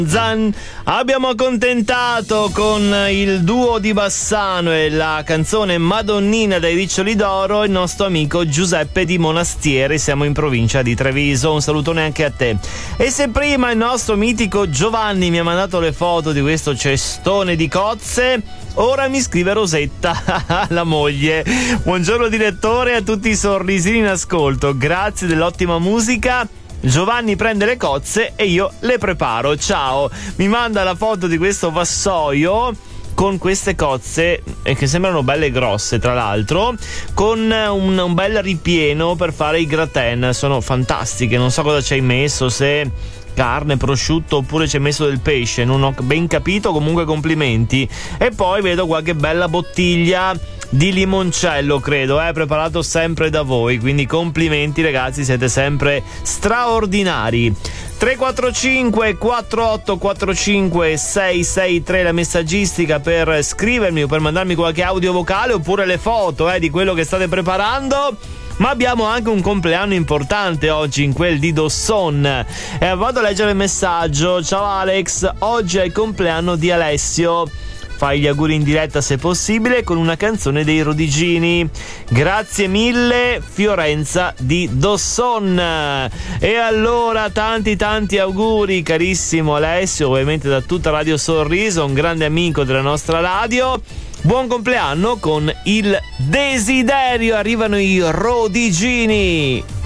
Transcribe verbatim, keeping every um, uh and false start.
Zan. Abbiamo accontentato con il duo di Bassano e la canzone Madonnina dai Riccioli d'Oro il nostro amico Giuseppe di Monastieri. Siamo in provincia di Treviso. Un salutone anche a te. E se prima il nostro mitico Giovanni mi ha mandato le foto di questo cestone di cozze, ora mi scrive Rosetta, la moglie. Buongiorno direttore, a tutti i sorrisini in ascolto, grazie dell'ottima musica. Giovanni prende le cozze e io le preparo. Ciao. Mi manda la foto di questo vassoio con queste cozze, eh, che sembrano belle grosse tra l'altro, con un, un bel ripieno per fare i gratin. Sono fantastiche, non so cosa ci hai messo, se carne, prosciutto oppure ci hai messo del pesce, non ho ben capito, comunque complimenti. E poi vedo qualche bella bottiglia di limoncello, credo, eh, preparato sempre da voi, quindi complimenti ragazzi, siete sempre straordinari. Tre quattro cinque quattro otto quattro cinque sei sei tre la messaggistica per scrivermi o per mandarmi qualche audio vocale oppure le foto eh, di quello che state preparando. Ma abbiamo anche un compleanno importante oggi, in quel di Dosson. E vado a leggere il messaggio. Ciao Alex, oggi è il compleanno di Alessio. Fai gli auguri in diretta se possibile con una canzone dei Rodigini. Grazie mille, Fiorenza di Dosson. E allora tanti tanti auguri carissimo Alessio, ovviamente da tutta Radio Sorriso, un grande amico della nostra radio. Buon compleanno con il desiderio, arrivano i Rodigini.